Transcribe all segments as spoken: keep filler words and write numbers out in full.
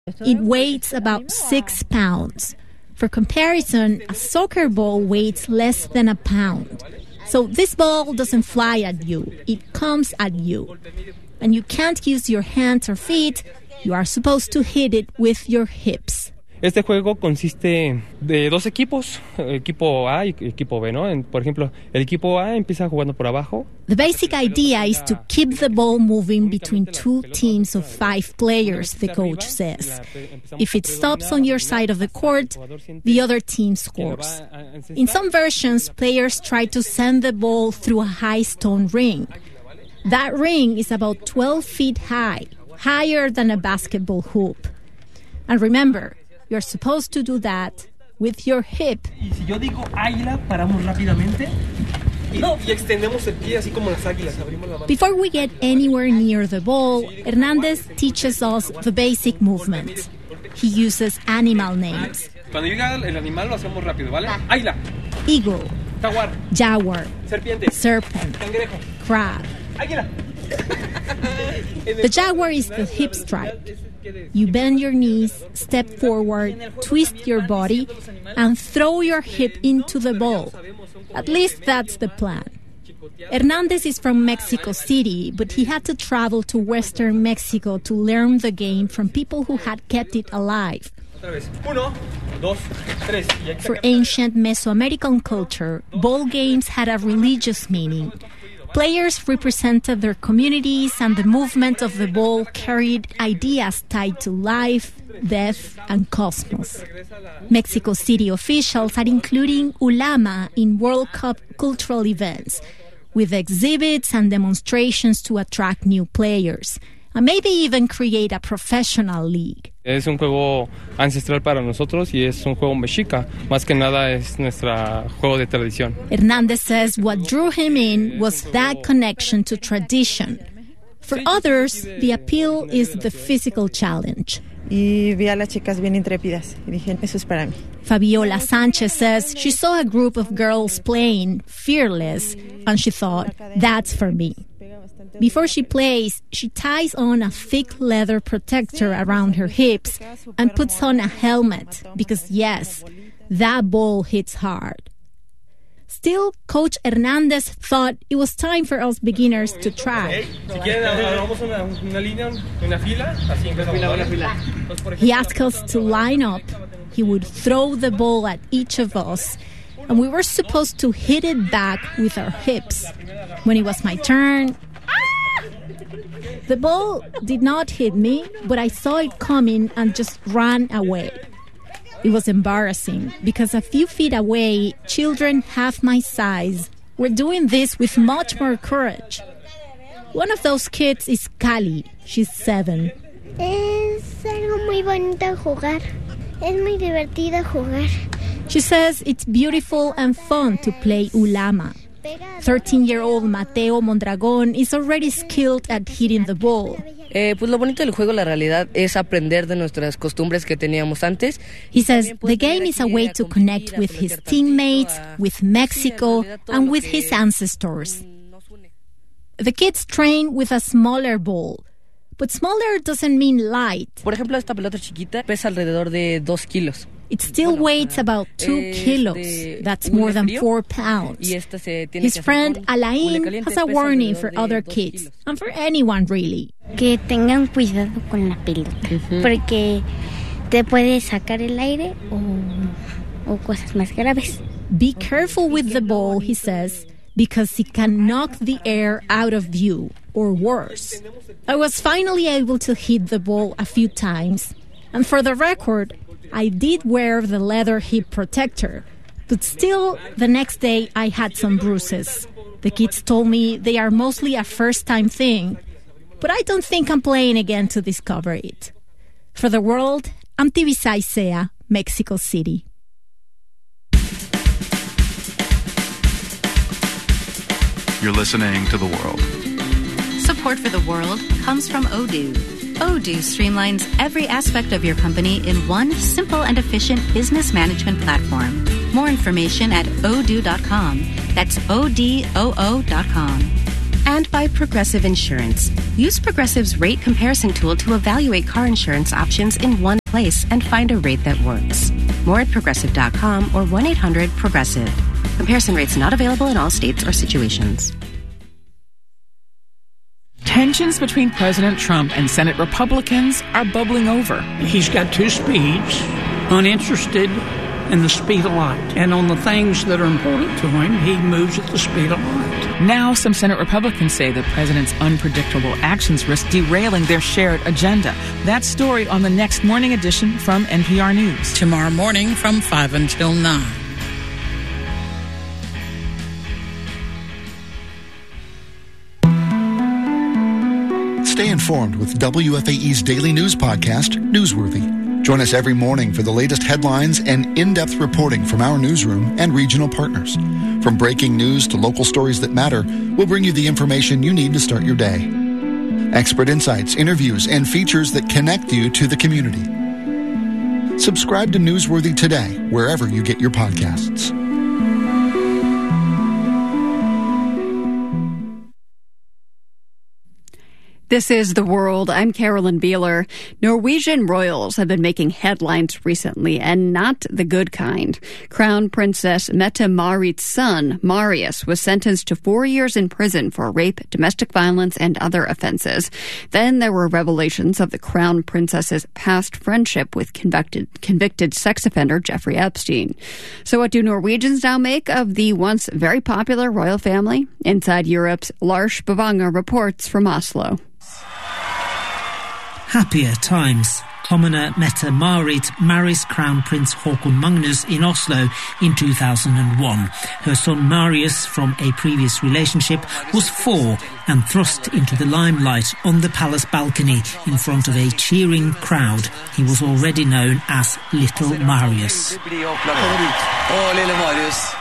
It weighs about six pounds. For comparison, a soccer ball weighs less than a pound. So this ball doesn't fly at you, it comes at you. And you can't use your hands or feet, you are supposed to hit it with your hips. Este juego consiste de dos equipos, equipo A y equipo B, ¿no? En, por ejemplo, el equipo A empieza jugando por abajo. The basic idea is to keep the ball moving between two teams of five players, the coach says. If it stops on your side of the court, the other team scores. In some versions, players try to send the ball through a high stone ring. That ring is about twelve feet high, higher than a basketball hoop. And remember, you're supposed to do that with your hip. Y si yo digo águila, paramos rápidamente y, y extendemos el pie así como las águilas, abrimos la mano. Before we get anywhere near the ball, Hernández teaches us the basic movements. He uses animal names. Cuando diga el animal lo hacemos rápido, ¿vale? Águila. Eagle. Jaguar. Jaguar. Serpiente. Serpent. Cangrejo. Crab. Águila. The jaguar is the hip strike. You bend your knees, step forward, twist your body, and throw your hip into the ball. At least that's the plan. Hernández is from Mexico City, but he had to travel to Western Mexico to learn the game from people who had kept it alive. For ancient Mesoamerican culture, ball games had a religious meaning. Players represented their communities, and the movement of the ball carried ideas tied to life, death, and cosmos. Mexico City officials are including Ulama in World Cup cultural events, with exhibits and demonstrations to attract new players, and maybe even create a professional league. Es un juego ancestral para nosotros y es un juego mexica. Más que nada es nuestro juego de tradición. Hernández says what drew him in was that connection to tradition. For others, the appeal is the physical challenge. Y vi a las chicas bien intrépidas y dije, eso es para mí. Fabiola Sanchez says she saw a group of girls playing fearless and she thought, that's for me. Before she plays, she ties on a thick leather protector around her hips and puts on a helmet because, yes, that ball hits hard. Still, Coach Hernández thought it was time for us beginners to try. He asked us to line up. He would throw the ball at each of us, and we were supposed to hit it back with our hips. When it was my turn, the ball did not hit me, but I saw it coming and just ran away. It was embarrassing because a few feet away, children half my size were doing this with much more courage. One of those kids is Cali. She's seven. Es algo muy bonito jugar. Es muy divertido jugar. She says it's beautiful and fun to play Ulama. thirteen-year-old Mateo Mondragón is already skilled at hitting the ball. Eh, pues lo bonito del juego, la realidad, es aprender de nuestras costumbres que teníamos antes. He says the game is a way to connect with his teammates, with Mexico, and with his ancestors. The kids train with a smaller ball. But smaller doesn't mean light. Por ejemplo, esta pelota chiquita pesa alrededor de dos kilos. It still weighs about two kilos. That's more than four pounds. His friend Alain has a warning for other kids, and for anyone really. Que tengan cuidado con la pelota, uh-huh. Porque te puede sacar el aire o, o cosas más graves. Be careful with the ball, he says, because it can knock the air out of you, or worse. I was finally able to hit the ball a few times, and for the record, I did wear the leather hip protector, but still, the next day I had some bruises. The kids told me they are mostly a first-time thing, but I don't think I'm playing again to discover it. For the world, I'm Tibisay Sea, Mexico City. You're listening to The World. Support for The World comes from Odoo. Odoo streamlines every aspect of your company in one simple and efficient business management platform. More information at odoo dot com. That's O D O O dot com. And by Progressive Insurance. Use Progressive's rate comparison tool to evaluate car insurance options in one place and find a rate that works. More at progressive dot com or one eight hundred progressive. Comparison rates not available in all states or situations. Tensions between President Trump and Senate Republicans are bubbling over. He's got two speeds, uninterested in the speed of light. And on the things that are important to him, he moves at the speed of light. Now, some Senate Republicans say the president's unpredictable actions risk derailing their shared agenda. That story on the next morning edition from N P R News. Tomorrow morning from five until nine. Stay informed with W F A E's daily news podcast, Newsworthy. Join us every morning for the latest headlines and in-depth reporting from our newsroom and regional partners. From breaking news to local stories that matter, we'll bring you the information you need to start your day. Expert insights, interviews, and features that connect you to the community. Subscribe to Newsworthy today, wherever you get your podcasts. This is The World. I'm Carolyn Beeler. Norwegian royals have been making headlines recently, and not the good kind. Crown Princess Mette-Marit's son, Marius, was sentenced to four years in prison for rape, domestic violence, and other offenses. Then there were revelations of the Crown Princess's past friendship with convicted, convicted sex offender Jeffrey Epstein. So what do Norwegians now make of the once very popular royal family? Inside Europe's Lars Bavanger reports from Oslo. Happier times. Commoner Mette-Marit marries Crown Prince Haakon Magnus in Oslo in two thousand one. Her son Marius, from a previous relationship, was four and thrust into the limelight on the palace balcony in front of a cheering crowd. He was already known as Little Marius. Oh, little Marius.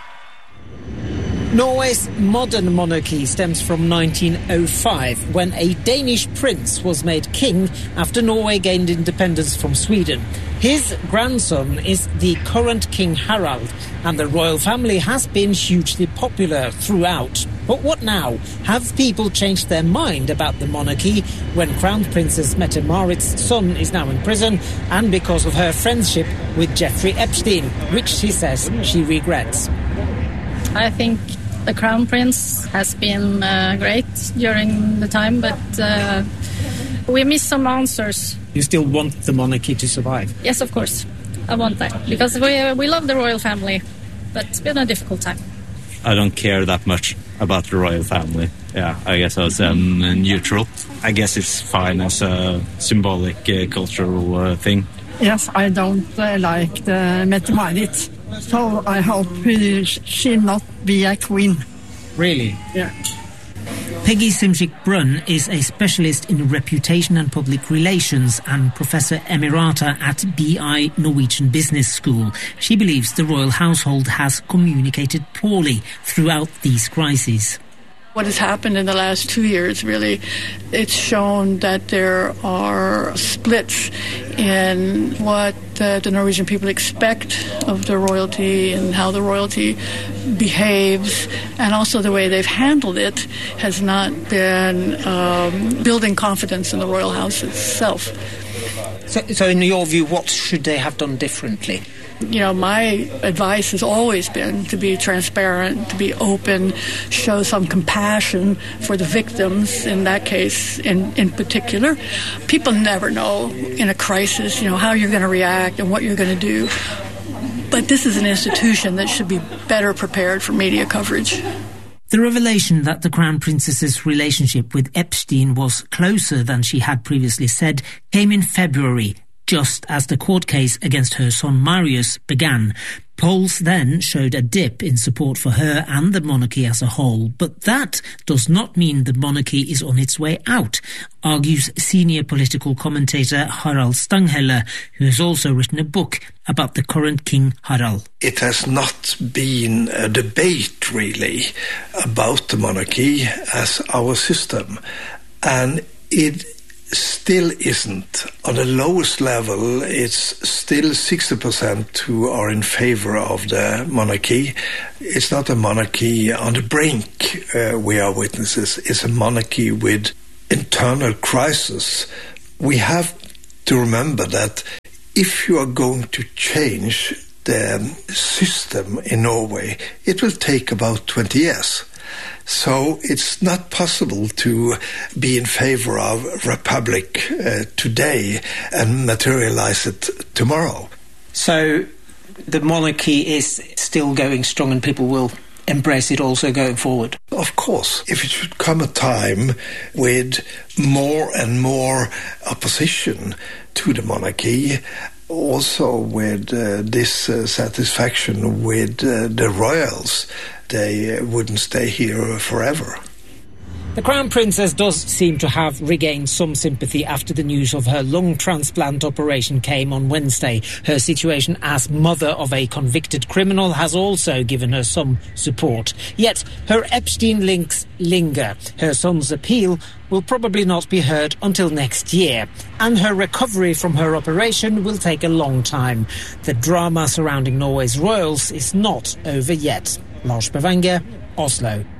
Norway's modern monarchy stems from nineteen oh five, when a Danish prince was made king after Norway gained independence from Sweden. His grandson is the current King Harald, and the royal family has been hugely popular throughout. But what now? Have people changed their mind about the monarchy when Crown Princess Mette-Marit's son is now in prison, and because of her friendship with Jeffrey Epstein, which she says she regrets? I think the Crown Prince has been uh, great during the time, but uh, we miss some answers. You still want the monarchy to survive? Yes, of course. I want that, because we, uh, we love the royal family, but it's been a difficult time. I don't care that much about the royal family. Yeah, I guess I was um, neutral. I guess it's fine as a symbolic uh, cultural uh, thing. Yes, I don't uh, like the Mette-Marit. So I hope she'll not be a queen. Really? Yeah. Peggy Simchik-Brunn is a specialist in reputation and public relations and Professor Emerita at B I Norwegian Business School. She believes the royal household has communicated poorly throughout these crises. What has happened in the last two years, really, it's shown that there are splits in what uh, the Norwegian people expect of the royalty and how the royalty behaves, and also the way they've handled it has not been um, building confidence in the royal house itself. So, so in your view, what should they have done differently? You know, my advice has always been to be transparent, to be open, show some compassion for the victims, in that case in, in particular. People never know in a crisis, you know, how you're going to react and what you're going to do. But this is an institution that should be better prepared for media coverage. The revelation that the Crown Princess's relationship with Epstein was closer than she had previously said came in February, just as the court case against her son Marius began. Polls then showed a dip in support for her and the monarchy as a whole, but that does not mean the monarchy is on its way out, argues senior political commentator Harald Stanghelle, who has also written a book about the current King Harald. It has not been a debate, really, about the monarchy as our system, and it still isn't. On the lowest level, it's still sixty percent who are in favor of the monarchy. It's not a monarchy on the brink uh, we are witnesses. It's a monarchy with internal crisis, we have to remember that if you are going to change the system in Norway, it will take about twenty years. So it's not possible to be in favor of republic uh, today and materialize it tomorrow. So the monarchy is still going strong and people will embrace it also going forward? Of course. If it should come a time with more and more opposition to the monarchy, also with uh, dissatisfaction with uh, the royals, they uh, wouldn't stay here forever. The Crown Princess does seem to have regained some sympathy after the news of her lung transplant operation came on Wednesday. Her situation as mother of a convicted criminal has also given her some support. Yet her Epstein links linger. Her son's appeal will probably not be heard until next year. And her recovery from her operation will take a long time. The drama surrounding Norway's royals is not over yet. Lars Bavanger, Oslo.